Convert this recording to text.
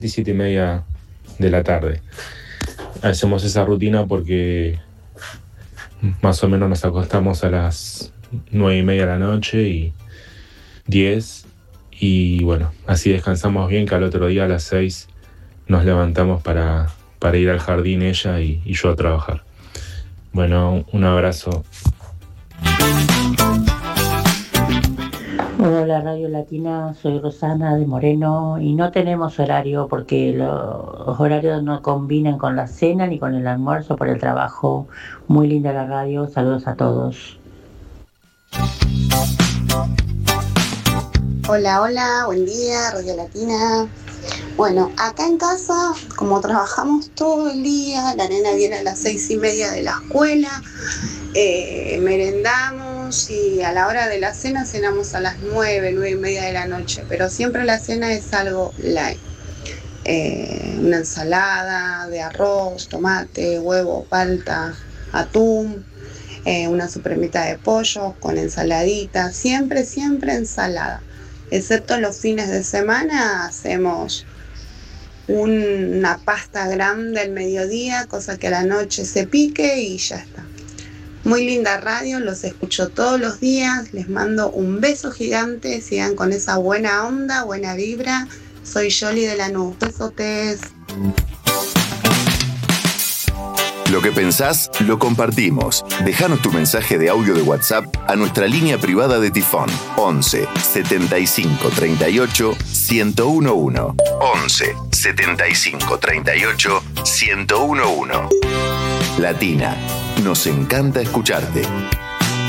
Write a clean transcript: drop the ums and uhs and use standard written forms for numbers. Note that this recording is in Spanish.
7:30 de la tarde. Hacemos esa rutina porque más o menos nos acostamos a las 9:30 de la noche y 10, y bueno, así descansamos bien, que al otro día a las 6 nos levantamos para ir al jardín ella y yo a trabajar. Bueno, un abrazo. Hola Radio Latina, soy Rosana de Moreno y no tenemos horario porque los horarios no combinan con la cena ni con el almuerzo por el trabajo. Muy linda la radio, saludos a todos. Hola, buen día, Radio Latina. Bueno, acá en casa, como trabajamos todo el día, la nena viene a las 6:30 de la escuela, merendamos y a la hora de la cena cenamos a las 9:30 de la noche, pero siempre la cena es algo light. Una ensalada de arroz, tomate, huevo, palta, atún, una supremita de pollo con ensaladita, siempre ensalada. Excepto los fines de semana hacemos una pasta grande al mediodía, cosa que a la noche se pique y ya está. Muy linda radio, los escucho todos los días, les mando un beso gigante, sigan con esa buena onda, buena vibra. Soy Yoli de Lanús, besotes. Lo que pensás, lo compartimos. Déjanos tu mensaje de audio de WhatsApp a nuestra línea privada de Tifón 11 75 38 1011. 11 75 38 1011. Latina, nos encanta escucharte.